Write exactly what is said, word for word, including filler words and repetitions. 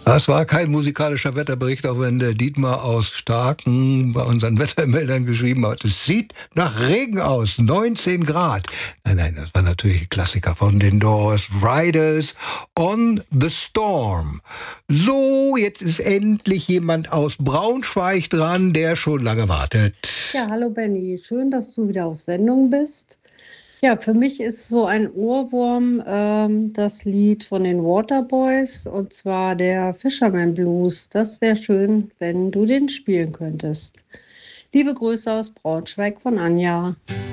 Das war kein musikalischer Wetterbericht, auch wenn der Dietmar aus Starken bei unseren Wettermeldern geschrieben hat. Es sieht nach Regen aus, neunzehn Grad. Nein, nein, das war natürlich ein Klassiker von den Doors, Riders on the Storm. So, jetzt ist endlich jemand aus Braunschweig dran, der schon lange wartet. Ja, hallo Benny, schön, dass du wieder auf Sendung bist. Ja, für mich ist so ein Ohrwurm ähm, das Lied von den Waterboys und zwar der Fisherman Blues. Das wäre schön, wenn du den spielen könntest. Liebe Grüße aus Braunschweig von Anja.